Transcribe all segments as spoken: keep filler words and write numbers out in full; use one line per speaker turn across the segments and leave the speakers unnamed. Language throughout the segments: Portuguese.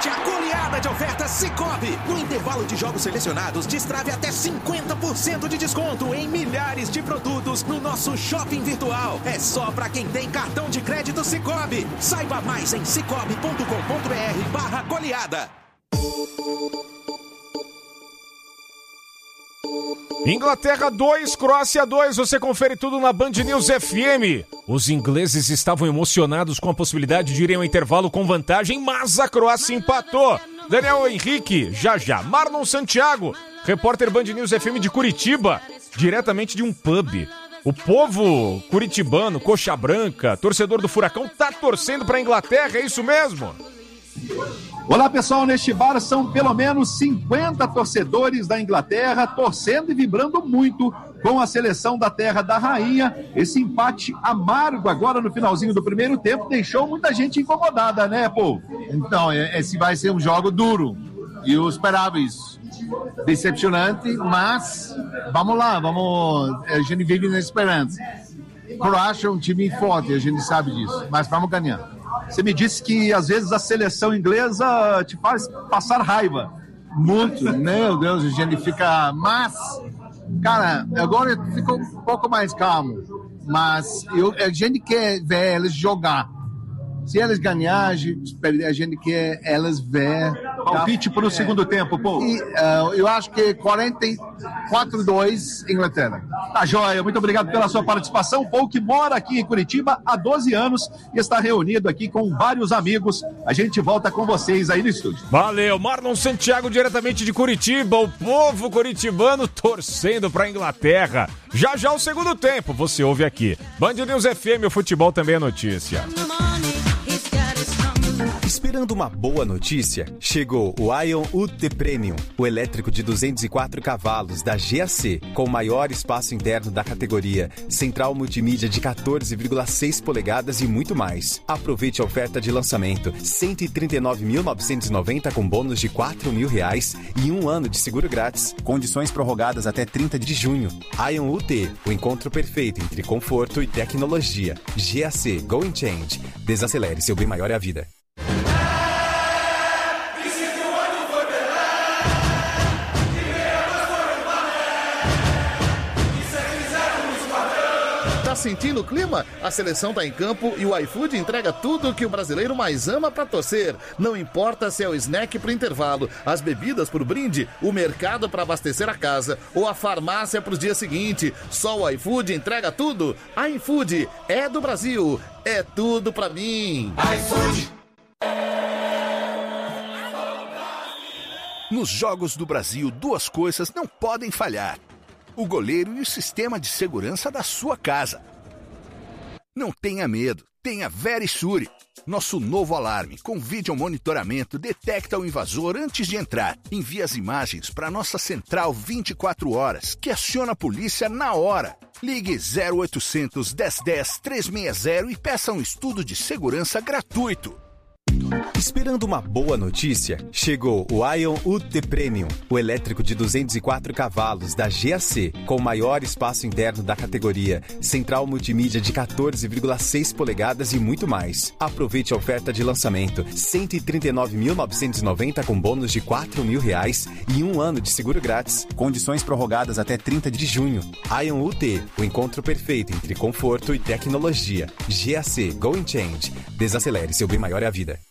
Aproveite a goleada de ofertas Sicoob. No intervalo de jogos selecionados, destrave até cinquenta por cento de desconto em milhares de produtos no nosso shopping virtual. É só para quem tem cartão de crédito Sicoob. Saiba mais em cicobi ponto com ponto br barra goleada.
Inglaterra dois, Croácia dois, você confere tudo na Band News F M. Os ingleses estavam emocionados com a possibilidade de irem ao intervalo com vantagem, mas a Croácia empatou. Daniel Henrique, já já. Marlon Santiago, repórter Band News F M de Curitiba, diretamente de um pub. O povo curitibano, coxa branca, torcedor do Furacão, tá torcendo pra Inglaterra, é isso mesmo?
Olá pessoal, neste bar são pelo menos cinquenta torcedores da Inglaterra torcendo e vibrando muito com a seleção da terra da rainha. Esse empate amargo agora no finalzinho do primeiro tempo deixou muita gente incomodada, né, pô?
Então, esse vai ser um jogo duro e eu esperava isso. Decepcionante, mas vamos lá, vamos, a gente vive na esperança. Croácia é um time forte, a gente sabe disso, mas vamos ganhar.
Você me disse que às vezes a seleção inglesa te faz passar raiva.
Muito, meu Deus, a gente fica... Mas, cara, agora eu fico um pouco mais calmo. Mas eu, a gente quer ver eles jogar. Se eles ganharem, a gente, a gente quer elas ver.
Palpite para o
é,
segundo tempo, pô.
E, uh, eu acho que quarenta e quatro a dois Inglaterra.
Tá joia, muito obrigado pela sua participação. Paul, que mora aqui em Curitiba há doze anos e está reunido aqui com vários amigos. A gente volta com vocês aí no estúdio.
Valeu, Marlon Santiago, diretamente de Curitiba. O povo curitibano torcendo pra Inglaterra. Já já o segundo tempo, você ouve aqui. Band News F M, o futebol também é notícia.
Esperando uma boa notícia, chegou o Ion U T Premium, o elétrico de duzentos e quatro cavalos da G A C, com o maior espaço interno da categoria, central multimídia de quatorze vírgula seis polegadas e muito mais. Aproveite a oferta de lançamento, cento e trinta e nove mil novecentos e noventa com bônus de quatro mil reais e um ano de seguro grátis. Condições prorrogadas até trinta de junho. Ion U T, o encontro perfeito entre conforto e tecnologia. G A C Go and Change. Desacelere, seu bem maior é a vida.
Tá sentindo o clima? A seleção tá em campo e o iFood entrega tudo o que o brasileiro mais ama pra torcer. Não importa se é o snack pro intervalo, as bebidas pro brinde, o mercado pra abastecer a casa ou a farmácia pros dias seguintes. Só o iFood entrega tudo. iFood é do Brasil, é tudo pra mim. iFood.
Nos Jogos do Brasil, duas coisas não podem falhar: o goleiro e o sistema de segurança da sua casa. Não tenha medo, tenha Verisure. Nosso novo alarme com vídeo monitoramento detecta o invasor antes de entrar. Envia as imagens para nossa central vinte e quatro horas, que aciona a polícia na hora. Ligue zero oitocentos, dez dez, trezentos e sessenta e peça um estudo de segurança gratuito.
Esperando uma boa notícia, chegou o Ion U T Premium, o elétrico de duzentos e quatro cavalos da G A C, com o maior espaço interno da categoria, central multimídia de quatorze vírgula seis polegadas e muito mais. Aproveite a oferta de lançamento, cento e trinta e nove mil novecentos e noventa com bônus de quatro mil reais e um ano de seguro grátis. Condições prorrogadas até trinta de junho. Ion U T, o encontro perfeito entre conforto e tecnologia. G A C Go and Change. Desacelere, seu bem maior é a vida.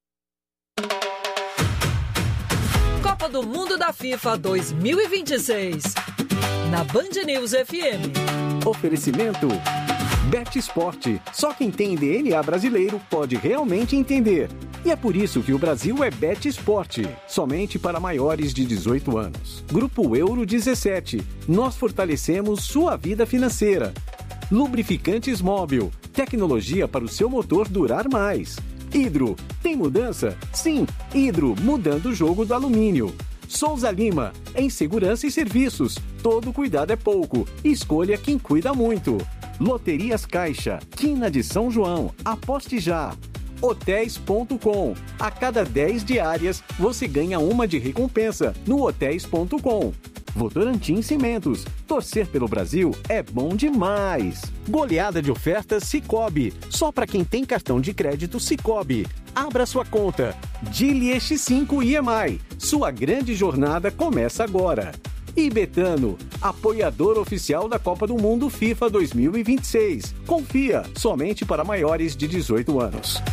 Copa do Mundo da FIFA dois mil e vinte e seis. Na Band News F M.
Oferecimento Bet Sport. Só quem tem D N A brasileiro pode realmente entender. E é por isso que o Brasil é Bet Sport. Somente para maiores de dezoito anos. Grupo Euro dezessete. Nós fortalecemos sua vida financeira. Lubrificantes Móbil. Tecnologia para o seu motor durar mais. Hidro. Tem mudança? Sim. Hidro, mudando o jogo do alumínio. Souza Lima. Em segurança e serviços. Todo cuidado é pouco. Escolha quem cuida muito. Loterias Caixa. Quina de São João. Aposte já. hotéis ponto com. A cada dez diárias, você ganha uma de recompensa no hotéis ponto com. Votorantim Cimentos. Torcer pelo Brasil é bom demais. Goleada de ofertas Sicoob. Só para quem tem cartão de crédito Sicoob. Abra sua conta. Dili X cinco I M I. Sua grande jornada começa agora. E Betano, apoiador oficial da Copa do Mundo FIFA dois mil e vinte e seis. Confia, somente para maiores de dezoito anos.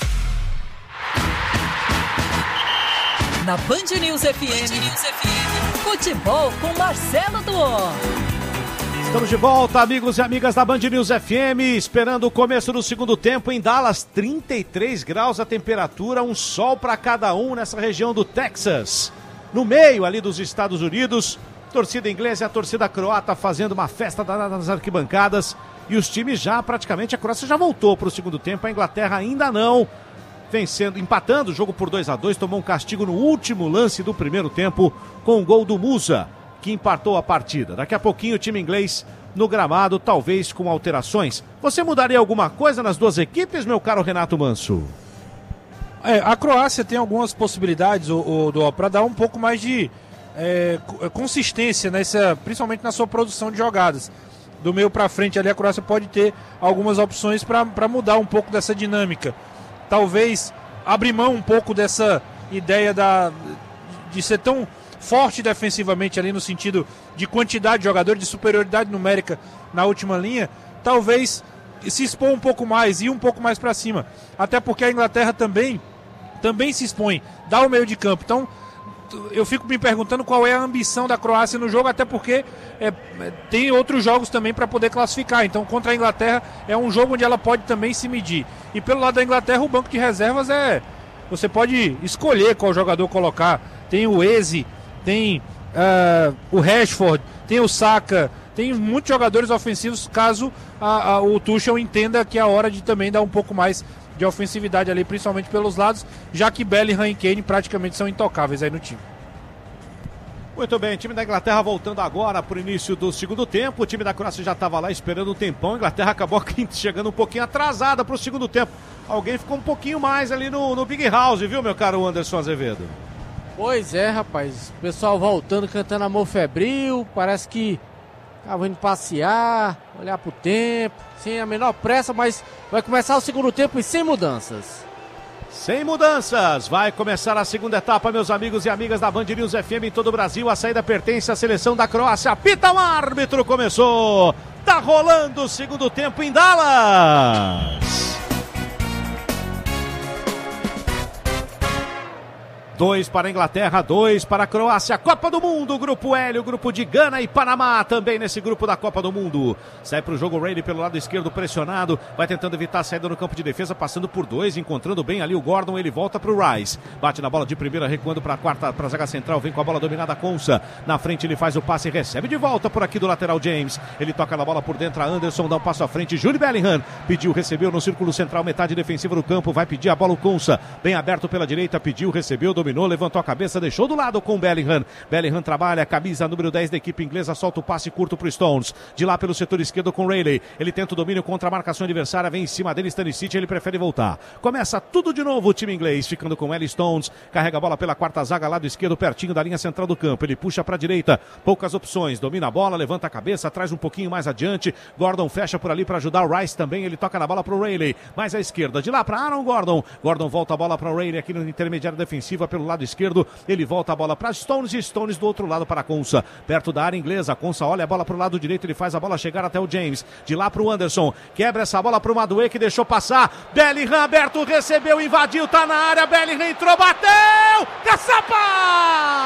Na Band News F M, futebol com Marcelo Duó.
Estamos de volta, amigos e amigas da Band News F M, esperando o começo do segundo tempo em Dallas, trinta e três graus a temperatura, um sol para cada um nessa região do Texas. No meio ali dos Estados Unidos, torcida inglesa e a torcida croata fazendo uma festa nas arquibancadas e os times já praticamente, a Croácia já voltou para o segundo tempo, a Inglaterra ainda não, vencendo, empatando o jogo por dois a dois, tomou um castigo no último lance do primeiro tempo com o gol do Musa, que empatou a partida. Daqui a pouquinho o time inglês no gramado, talvez com alterações. Você mudaria alguma coisa nas duas equipes, meu caro Renato Manso?
É, a Croácia tem algumas possibilidades, o, o, para dar um pouco mais de é, consistência, nessa, principalmente na sua produção de jogadas. Do meio para frente ali a Croácia pode ter algumas opções para mudar um pouco dessa dinâmica. Talvez abrir mão um pouco dessa ideia da, de ser tão forte defensivamente ali no sentido de quantidade de jogadores, de superioridade numérica na última linha, talvez se expor um pouco mais, ir um pouco mais para cima, até porque a Inglaterra também, também se expõe, dá o meio de campo. Então eu fico me perguntando qual é a ambição da Croácia no jogo, até porque é, tem outros jogos também para poder classificar. Então contra a Inglaterra é um jogo onde ela pode também se medir, e pelo lado da Inglaterra o banco de reservas é, você pode escolher qual jogador colocar. Tem o Eze, tem uh, o Rashford, tem o Saka, tem muitos jogadores ofensivos, caso a, a, o Tuchel entenda que é a hora de também dar um pouco mais de ofensividade ali, principalmente pelos lados, já que Bellingham e Kane praticamente são intocáveis aí no time.
Muito bem, time da Inglaterra voltando agora para o início do segundo tempo. O time da Croácia já estava lá esperando um tempão. A Inglaterra acabou chegando um pouquinho atrasada para o segundo tempo. Alguém ficou um pouquinho mais ali no, no Big House, viu, meu caro Anderson Azevedo?
Pois é, rapaz. O pessoal voltando, cantando Amor Febril. Parece que estavam indo passear, olhar pro tempo, sem a menor pressa, mas vai começar o segundo tempo e sem mudanças.
Sem mudanças, vai começar a segunda etapa, meus amigos e amigas da Band News F M em todo o Brasil. A saída pertence à seleção da Croácia. Apita o árbitro, começou. Tá rolando o segundo tempo em Dallas. Dois para a Inglaterra, dois para a Croácia. Copa do Mundo, Grupo L, o grupo de Gana e Panamá, também nesse grupo da Copa do Mundo. Sai para o jogo o Rayleigh pelo lado esquerdo, pressionado, vai tentando evitar a saída no campo de defesa, passando por dois, encontrando bem ali o Gordon, ele volta para o Rice. Bate na bola de primeira, recuando para a quarta, para a zaga central, vem com a bola dominada, Konsa. Na frente ele faz o passe e recebe de volta por aqui do lateral James. Ele toca na bola por dentro, a Anderson dá um passo à frente, Jude Bellingham pediu, recebeu no círculo central, metade defensiva do campo, vai pedir a bola o Konsa. Bem aberto pela direita, pediu, recebeu, dominou. Dominou, levantou a cabeça, deixou do lado com o Bellingham. Bellingham trabalha, camisa número dez da equipe inglesa, solta o passe curto pro Stones. De lá pelo setor esquerdo com o Rayleigh. Ele tenta o domínio contra a marcação adversária, vem em cima dele, Stanisic, ele prefere voltar. Começa tudo de novo o time inglês, ficando com L. Stones. Carrega a bola pela quarta zaga, lado esquerdo, pertinho da linha central do campo. Ele puxa pra direita, poucas opções. Domina a bola, levanta a cabeça, traz um pouquinho mais adiante. Gordon fecha por ali para ajudar o Rice também. Ele toca na bola pro Rayleigh. Mais à esquerda, de lá para Aaron Gordon. Gordon volta a bola para o Rayleigh aqui no intermediário defensiva pelo lado esquerdo. Ele volta a bola para Stones e Stones do outro lado para Konsa. Perto da área inglesa, Konsa olha a bola para o lado direito, ele faz a bola chegar até o James. De lá para o Anderson, quebra essa bola para o Madueke que deixou passar. Bellingham aberto, recebeu, invadiu, tá na área. Bellingham entrou, bateu! Cacete!